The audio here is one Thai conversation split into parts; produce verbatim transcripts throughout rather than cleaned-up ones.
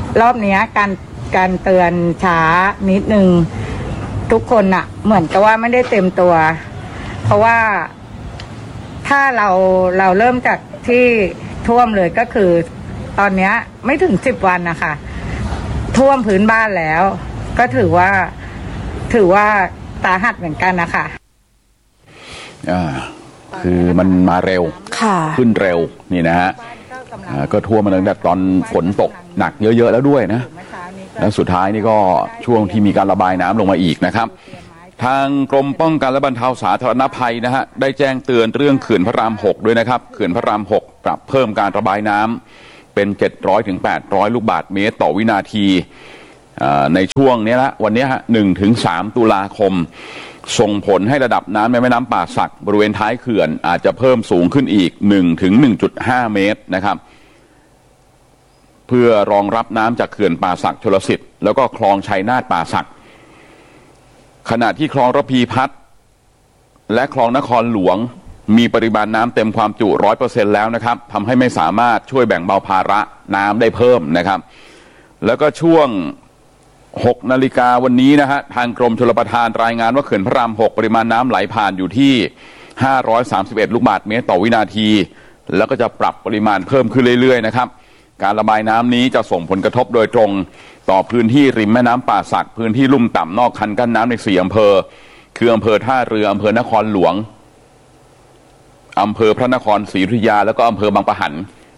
รอบนี้การการเตือนช้านิดนึงทุกคนอะเหมือนกับว่าไม่ได้เต็มตัวเพราะว่าถ้าเราเราเริ่มจากที่ท่วมเลยก็คือตอนนี้ไม่ถึงสิบวันนะคะท่วมพื้นบ้านแล้วก็ถือว่าถือว่าสาหัสเหมือนกันนะคะอ่าคือมันมาเร็วขึ้นเร็วนี่นะฮะก็ท่วมมาตั้งแต่ตอนฝนตกหนักเยอะๆแล้วด้วยนะแล้วสุดท้ายนี่ก็ช่วงที่มีการระบายน้ำลงมาอีกนะครับทางกรมป้องกันและบรรเทาสาธารณภัยนะฮะได้แจ้งเตือนเรื่องเขื่อนพระรามหกด้วยนะครับเขื่อนพระรามหกปรับเพิ่มการระบายน้ำเป็นเจ็ดร้อยถึงแปดร้อยลูกบาศก์เมตรต่อวินาทีในช่วงนี้ละวันนี้ฮะหนึ่งถึงสามตุลาคมส่งผลให้ระดับน้ำในแม่น้ำป่าสักบริเวณท้ายเขื่อนอาจจะเพิ่มสูงขึ้นอีก หนึ่งถึงหนึ่งจุดห้า เมตรนะครับเพื่อรองรับน้ำจากเขื่อนป่าสักชลสิทธิ์แล้วก็คลองชัยนาทป่าสักขณะที่คลองระพีพัฒน์และคลองนครหลวงมีปริมาณน้ำเต็มความจุ ร้อยเปอร์เซ็นต์ แล้วนะครับทำให้ไม่สามารถช่วยแบ่งเบาภาระน้ำได้เพิ่มนะครับแล้วก็ช่วงหกนาฬิกาวันนี้นะฮะทางกรมชลประทานรายงานว่าเขื่อนพระรามหกปริมาณน้ำไหลผ่านอยู่ที่ห้าร้อยสามสิบเอ็ดลูกบาศก์เมตรต่อวินาทีแล้วก็จะปรับปริมาณเพิ่มขึ้นเรื่อยๆนะครับการระบายน้ำนี้จะส่งผลกระทบโดยตรงต่อพื้นที่ริมแม่น้ำป่าสักพื้นที่ลุ่มต่ำนอกคันกั้นน้ำในสี่อำเภอคืออำเภอท่าเรืออำเภอนครหลวงอำเภอพระนครศรีอยุธยาแล้วก็อำเภอบางปะหัน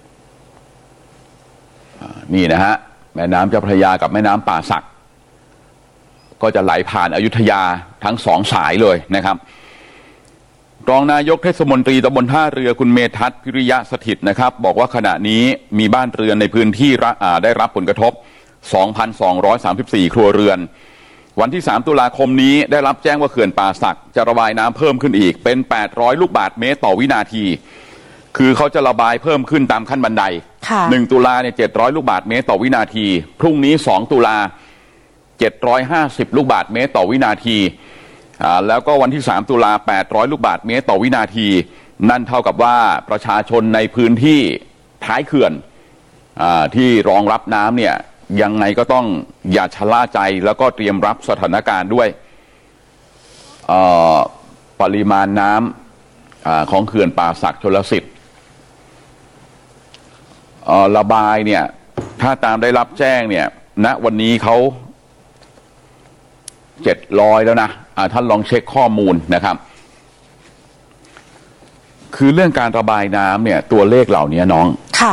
นี่นะฮะแม่น้ำเจ้าพระยากับแม่น้ำป่าสักก็จะไหลผ่านอยุธยาทั้งสองสายเลยนะครับรองนายกเทศมนตรีตำบลท่าเรือคุณเมธัศน์พิริยะสถิตนะครับบอกว่าขณะนี้มีบ้านเรือนในพื้นที่ได้รับผลกระทบ สองพันสองร้อยสามสิบสี่ ครัวเรือนวันที่สามตุลาคมนี้ได้รับแจ้งว่าเขื่อนป่าสักจะระบายน้ำเพิ่มขึ้นอีกเป็นแปดร้อยลูกบาศก์เมตรต่อวินาทีคือเขาจะระบายเพิ่มขึ้นตามขั้นบันไดหนึ่งตุลาเนี่ยเจ็ดร้อยลูกบาศก์เมตรต่อวินาทีพรุ่งนี้สองตุลาเจ็ดร้อยห้าสิบลูกบาศก์เมตรต่อวินาทีอ่าแล้วก็วันที่สามตุลาแปดร้อยลูกบาศก์เมตรต่อวินาทีนั่นเท่ากับว่าประชาชนในพื้นที่ท้ายเขื่อนอ่าที่รองรับน้ำเนี่ยยังไงก็ต้องอย่าชะล่าใจแล้วก็เตรียมรับสถานการณ์ด้วยอ่าปริมาณน้ำอ่าของเขื่อนป่าสักชลสิทธิ์อ่าระบายเนี่ยถ้าตามได้รับแจ้งเนี่ยณวันนี้เขาเจ็ดร้อยแล้วนะท่านลองเช็คข้อมูลนะครับคือเรื่องการระบายน้ำเนี่ยตัวเลขเหล่านี้น้องค่ะ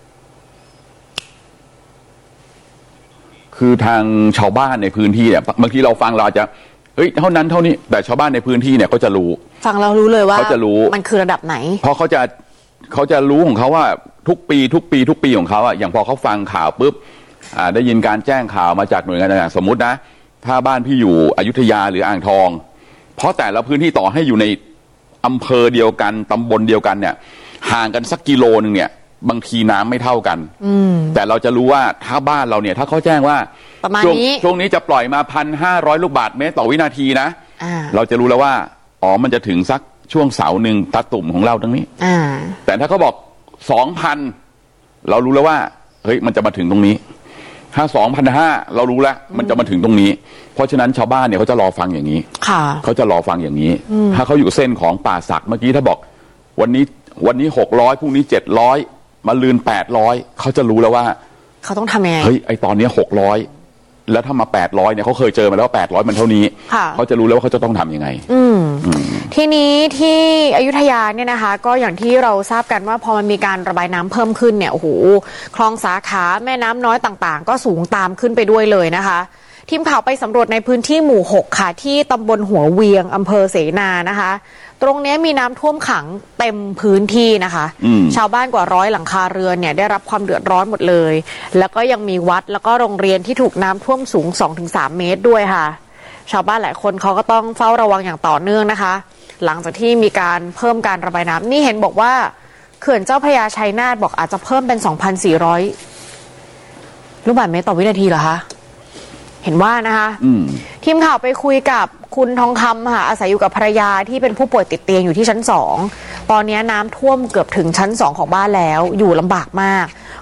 คือทางชาวบ้านในพื้นที่เนี่ยบางทีเราฟังเราจะเฮ้ยเท่านั้นเท่านี้แต่ชาวบ้านในพื้นที่เนี่ยเขาจะรู้ฟังเรารู้เลยว่าเขาจะรู้มันคือระดับไหนเพราะเขาจะเขาจะรู้ของเขาว่าทุกปีทุกปีทุกปีของเขาอะอย่างพอเขาฟังข่าวปุ๊บอ่าได้ยินการแจ้งข่าวมาจากหน่วยงานต่างๆสมมุตินะถ้าบ้านพี่อยู่อยุธยาหรืออ่างทองเพราะแต่ละพื้นที่ต่อให้อยู่ในอำเภอเดียวกันตำบลเดียวกันเนี่ยห่างกันสักกิโลนึงเนี่ยบางทีน้ำไม่เท่ากันแต่เราจะรู้ว่าถ้าบ้านเราเนี่ยถ้าเขาแจ้งว่าช่วงช่วงนี้จะปล่อยมาพันห้าร้อยลูกบาศก์เมตรต่อวินาทีนะเราจะรู้แล้วว่าอ๋อมันจะถึงสักช่วงเสาหนึ่งตาตุ่มของเราตรงนี้แต่ถ้าเขาบอกสองพันเรารู้แล้วว่าเฮ้ยมันจะมาถึงตรงนี้ถ้าสองพันห้าเรารู้แล้วมันจะมาถึงตรงนี้เพราะฉะนั้นชาวบ้านเนี่ยเขาจะรอฟังอย่างนี้เขาจะรอฟังอย่างนี้ถ้าเขาอยู่เส้นของป่าสักเมื่อกี้ถ้าบอกวันนี้วันนี้หกร้อยพรุ่งนี้เจ็ดร้อยมาลืนแปดร้อยเขาจะรู้แล้วว่าเขาต้องทำยังไงเฮ้ยไอตอนนี้หกร้อยแล้วถ้ามาแปดร้อยเนี่ยเขาเคยเจอมาแล้วแปดร้อยมันเท่านี้เขาจะรู้แล้วว่าเขาจะต้องทำยังไงทีนี้ที่อยุธยาเนี่ยนะคะก็อย่างที่เราทราบกันว่าพอมันมีการระบายน้ำเพิ่มขึ้นเนี่ยโอ้โหคลองสาขาแม่น้ำน้อยต่างๆก็สูงตามขึ้นไปด้วยเลยนะคะทีมข่าวไปสำรวจในพื้นที่หมู่หกค่ะที่ตำบลหัวเวียงอำเภอเสนานะคะตรงนี้มีน้ำท่วมขังเต็มพื้นที่นะคะชาวบ้านกว่าร้อยหลังคาเรือนเนี่ยได้รับความเดือดร้อนหมดเลยแล้วก็ยังมีวัดแล้วก็โรงเรียนที่ถูกน้ำท่วมสูง สองถึงสาม เมตรด้วยค่ะชาวบ้านหลายคนเขาก็ต้องเฝ้าระวังอย่างต่อเนื่องนะคะหลังจากที่มีการเพิ่มการระบายน้ำนี่เห็นบอกว่าเขื่อนเจ้าพระยาชัยนาทบอกอาจจะเพิ่มเป็น สองพันสี่ร้อย ลูกบาศก์เมตรต่อวินาทีเหรอคะเห็นว่านะคะทีมข่าวไปคุยกับคุณทองคำค่ะอาศัยอยู่กับภรรยาที่เป็นผู้ป่วยติดเตียงอยู่ที่ชั้นสองตอนนี้น้ำท่วมเกือบถึงชั้นสองของบ้านแล้วอยู่ลำบากมาก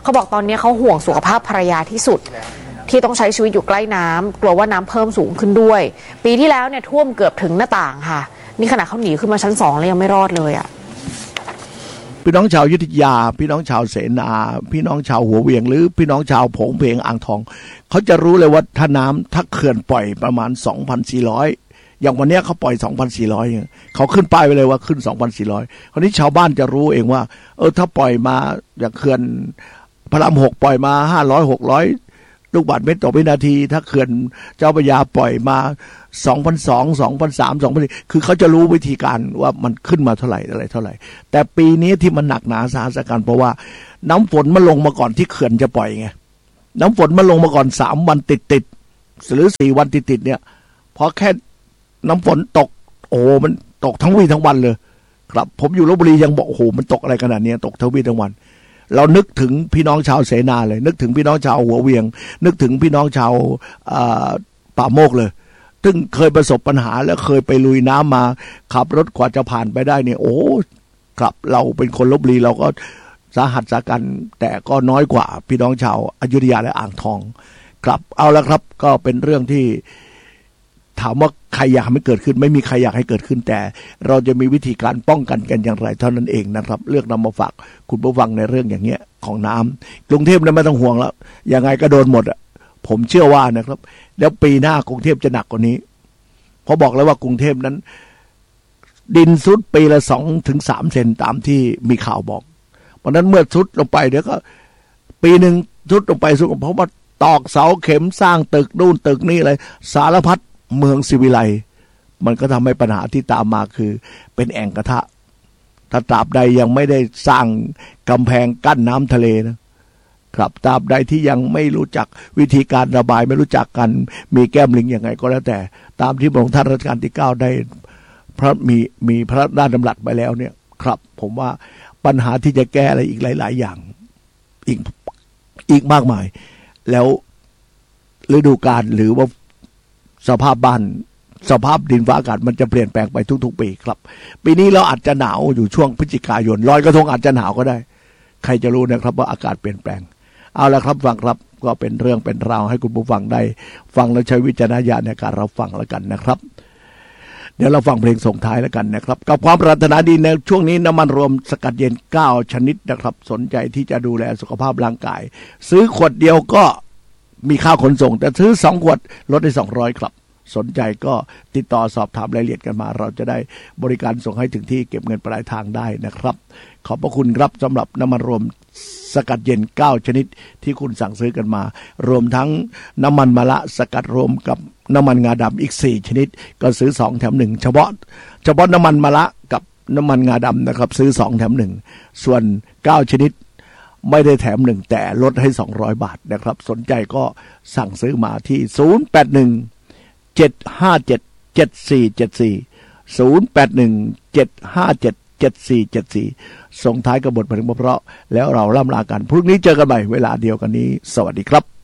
เขาบอกตอนนี้เขาห่วงสุขภาพภรรยาที่สุดที่ต้องใช้ชีวิตอยู่ใกล้น้ำกลัวว่าน้ำเพิ่มสูงขึ้นด้วยปีที่แล้วเนี่ยท่วมเกือบถึงหน้าต่างค่ะนี่ขณะเขาหนีขึ้นมาชั้นสองแล้วยังไม่รอดเลยอ่ะพี่น้องชาวอยุธยาพี่น้องชาวเสนาพี่น้องชาวหัวเวียงหรือพี่น้องชาวโผงเพงอ่างทองเขาจะรู้เลยว่าถ้าน้ำถ้าเขื่อนปล่อยประมาณ สองพันสี่ร้อย อย่างวันนี้เขาปล่อย สองพันสี่ร้อย เขาขึ้นป้ายไปเลยว่าขึ้น สองพันสี่ร้อย คราวนี้ชาวบ้านจะรู้เองว่าเออถ้าปล่อยมาอย่างเขื่อนพระรามหกปล่อยมาห้าร้อย หกร้อยลูกบาศก์เมตรต่อวินาทีถ้าเขื่อนเจ้าพระยาปล่อยมา สองพันสองร้อย สองพันสามร้อย สองพันสี่ร้อย คือเขาจะรู้วิธีการว่ามันขึ้นมาเท่าไหร่อะไรเท่าไหร่แต่ปีนี้ที่มันหนักหนาสาหัสกันเพราะว่าน้ำฝนมันลงมาก่อนที่เขื่อนจะปล่อยไงน้ำฝนมันลงมาก่อนสามวันติดๆหรือสี่วันติดๆเนี่ยพอแค่น้ำฝนตกโอ้มันตกทั้งวี่ทั้งวันเลยครับผมอยู่ลพบุรียังบอกโอ้โหมันตกอะไรขนาดนี้ตกทั้งวี่ทั้งวันเรานึกถึงพี่น้องชาวเสนาเลยนึกถึงพี่น้องชาวหัวเวียงนึกถึงพี่น้องชาวป่าโมกเลยซึ่งเคยประสบปัญหาและเคยไปลุยน้ำมาขับรถกว่าจะผ่านไปได้เนี่ยโอ้ครับเราเป็นคนลพบุรีเราก็สาหัสสากันแต่ก็น้อยกว่าพี่น้องชาวอยุธยาและอ่างทองครับเอาละครับก็เป็นเรื่องที่ถามว่าใครอยากให้เกิดขึ้นไม่มีใครอยากให้เกิดขึ้นแต่เราจะมีวิธีการป้องกันกันอย่างไรเท่านั้นเองนะครับเลือกนำมาฝากคุณผู้ฟังในเรื่องอย่างเงี้ยของน้ำกรุงเทพเนี่ยไม่ต้องห่วงแล้วยังไงก็โดนหมดอ่ะผมเชื่อว่านะครับแล้วปีหน้ากรุงเทพจะหนักกว่านี้เพราะบอกแล้วว่ากรุงเทพนั้นดินซุดปีละสองถึงสามเซนตามที่มีข่าวบอกเพราะนั้นเมื่อซุดลงไปเดี๋ยวก็ปีหนึ่งซุดลงไปซุดเพราะว่าตอกเสาเข็มสร้างตึกนู่นตึกนี่อะไรสารพัดเมืองศิวิไลมันก็ทำให้ปัญหาที่ตามมาคือเป็นแอ่งกระทะถ้าตราบใดยังไม่ได้สร้างกำแพงกั้นน้ำทะเลนะครับตราบใดที่ยังไม่รู้จักวิธีการระบายไม่รู้จักกันมีแก้มลิงยังไงก็แล้วแต่ตามที่พระองค์ท่านรัชกาลที่เก้าได้พระมีมีพระราชดำรัสไปแล้วเนี่ยครับผมว่าปัญหาที่จะแก้อะไรอีกหลายๆอย่างอีกอีกมากมายแล้วฤดูกาลหรือว่าสภาพบ้านสภาพดินฟ้าอากาศมันจะเปลี่ยนแปลงไปทุกๆปีครับปีนี้เราอาจจะหนาวอยู่ช่วงพฤศจิกายนลอยกระทงอาจจะหนาวก็ได้ใครจะรู้นะครับว่าอากาศเปลี่ยนแปลงเอาละครับฟังครับก็เป็นเรื่องเป็นราวให้คุณผู้ฟังได้ฟังแล้วใช้วิจารณญาณในการรับฟังแล้วกันนะครับเดี๋ยวเราฟังเพลงส่งท้ายแล้วกันนะครับกับความปรารถนาดีในช่วงนี้น้ำมันรวมสกัดเย็นเก้าชนิดนะครับสนใจที่จะดูแลสุขภาพร่างกายซื้อขวดเดียวก็มีค่าขนส่งแต่ซื้อสองขวดลดได้สองร้อยครับสนใจก็ติดต่อสอบถามรายละเอียดกันมาเราจะได้บริการส่งให้ถึงที่เก็บเงินปลายทางได้นะครับขอบพระคุณครับสำหรับน้ำมันรวมสกัดเย็นเก้าชนิดที่คุณสั่งซื้อกันมารวมทั้งน้ำมันมะละสกัดรวมกับน้ำมันงาดำอีกสี่ชนิดก็ซื้อสองแถมหนึ่งเฉพาะเฉพาะน้ำมันมะละกับน้ำมันงาดำนะครับซื้อสองแถมหนึ่งส่วนเก้าชนิดไม่ได้แถมหนึ่งแต่ลดให้สองร้อยบาทนะครับสนใจก็สั่งซื้อมาที่ศูนย์ แปด หนึ่ง เจ็ด ห้า เจ็ด เจ็ด สี่ เจ็ด สี่ ศูนย์ แปด หนึ่ง เจ็ด ห้า เจ็ด เจ็ด สี่ เจ็ด สี่ส่งท้ายกับบทเพลงเพราะแล้วเราล่ำลากันพรุ่งนี้เจอกันใหม่เวลาเดียวกันนี้สวัสดีครับ